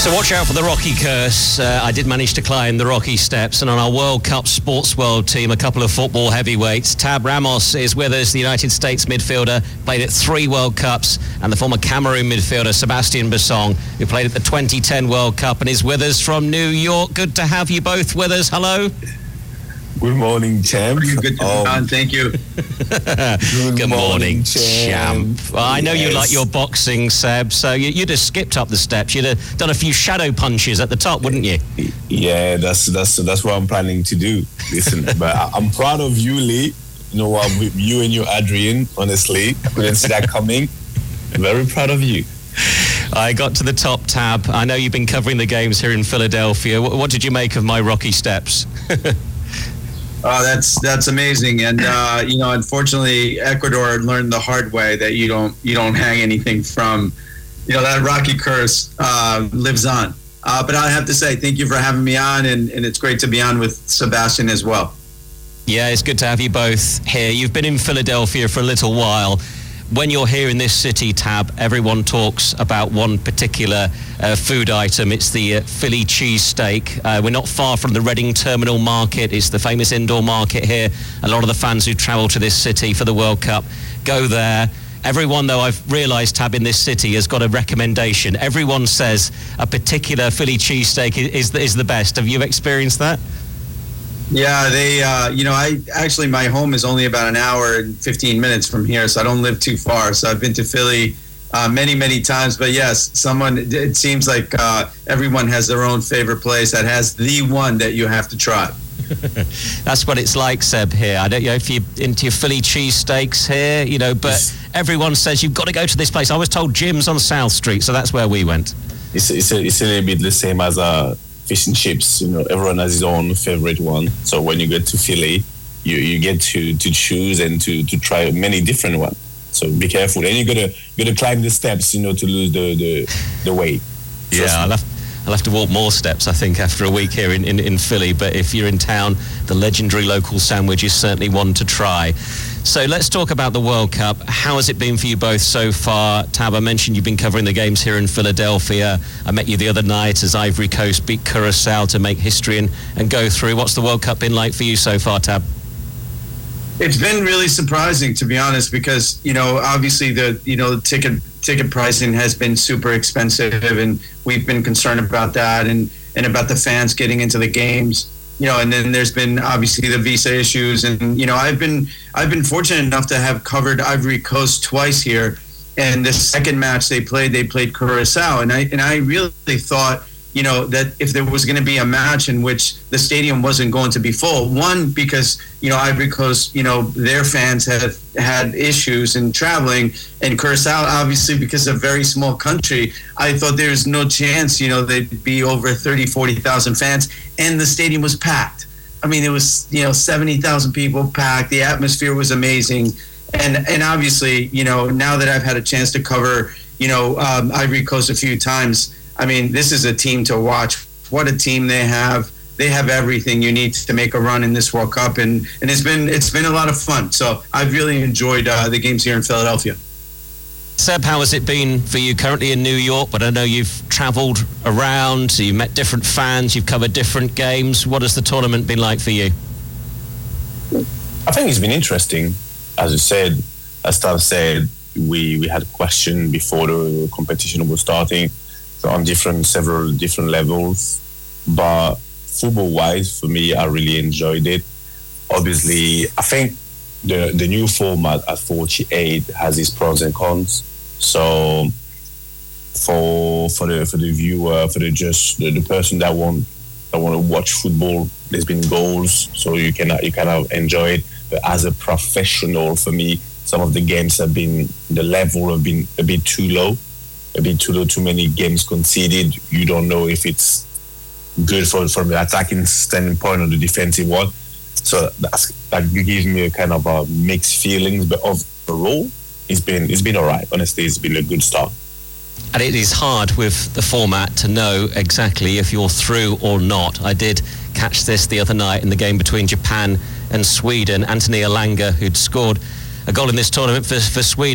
So watch out for the Rocky curse. I did manage to climb the Rocky steps, and on our World Cup Sports World team, a couple of football heavyweights. Tab Ramos is with us, the United States midfielder, played at 3 World Cups, and the former Cameroon midfielder, Sebastian Bassong, who played at the 2010 World Cup and is with us from New York. Good to have you both with us. Hello. Good morning, champ. Good to be on. Thank you. Good morning, champ. Well, I know you Yes. like your boxing, Seb, so you'd have skipped up the steps. You'd have done a few shadow punches at the top, wouldn't you? Yeah, that's what I'm planning to do. Listen, but I'm proud of you, Lee. You know what, with you and you, Adrian, honestly, I couldn't see that coming. Very proud of you. I got to the top, Tab. I know you've been covering the games here in Philadelphia. What did you make of my Rocky steps? Oh, that's amazing. And unfortunately, Ecuador learned the hard way that you don't hang anything from, that Rocky curse lives on. But I have to say, thank you for having me on, and it's great to be on with Sebastian as well. Yeah, it's good to have you both here. You've been in Philadelphia for a little while. When you're here in this city, Tab, everyone talks about one particular food item. It's the Philly cheesesteak. We're not far from the Reading Terminal Market. It's the famous indoor market here. A lot of the fans who travel to this city for the World Cup go there. Everyone, though, I've realised, Tab, in this city has got a recommendation. Everyone says a particular Philly cheesesteak is the best. Have you experienced that? Yeah, my home is only about an hour and 15 minutes from here, so I don't live too far. So I've been to Philly many, many times. But yes, it seems like everyone has their own favorite place that has the one that you have to try. That's what it's like, Seb, here. I don't know if you're into your Philly cheesesteaks here, but everyone says you've got to go to this place. I was told Jim's on South Street, so that's where we went. It's a little bit the same as fish and chips. Everyone has his own favorite one. So when you get to Philly, you get to choose and to try many different ones. So be careful. And you gotta climb the steps, to lose the weight. Yeah, I'll have to walk more steps, I think, after a week here in Philly. But if you're in town, the legendary local sandwich is certainly one to try. So let's talk about the World Cup. How has it been for you both so far? Tab, I mentioned you've been covering the games here in Philadelphia. I met you the other night as Ivory Coast beat Curacao to make history and go through. What's the World Cup been like for you so far, Tab? It's been really surprising, to be honest, because obviously the ticket pricing has been super expensive, and we've been concerned about that and about the fans getting into the games. And then there's been obviously the visa issues, and I've been fortunate enough to have covered Ivory Coast twice here. And the second match they played Curacao, and I really thought that if there was going to be a match in which the stadium wasn't going to be full, one, because Ivory Coast, their fans have had issues in traveling, and Curacao, obviously, because it's a very small country, I thought there's no chance, they'd be over 40,000 fans, and the stadium was packed. I mean, it was, 70,000 people packed. The atmosphere was amazing. And obviously, now that I've had a chance to cover, Ivory Coast a few times, I mean, this is a team to watch. What a team they have. They have everything you need to make a run in this World Cup, and it's been a lot of fun. So I've really enjoyed the games here in Philadelphia. Seb, how has it been for you currently in New York? But I know you've travelled around, so you've met different fans, you've covered different games. What has the tournament been like for you? I think it's been interesting. As you said, as Stan said, we had a question before the competition was starting. On several different levels, but football-wise, for me, I really enjoyed it. Obviously, I think the new format at 48 has its pros and cons. So, for the viewer, for the person that want to watch football, there's been goals, so you cannot enjoy it. But as a professional, for me, some of the games the level have been a bit too low. Too many games conceded. You don't know if it's good from the attacking standpoint or the defensive one. So that gives me a kind of a mixed feelings. But overall, it's been all right. Honestly, it's been a good start. And it is hard with the format to know exactly if you're through or not. I did catch this the other night in the game between Japan and Sweden. Anthony Elanga, who'd scored a goal in this tournament for Sweden.